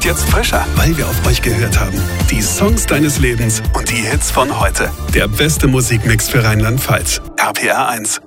jetzt frischer, weil wir auf euch gehört haben. Die Songs deines Lebens und die Hits von heute. Der beste Musikmix für Rheinland-Pfalz. RPR 1.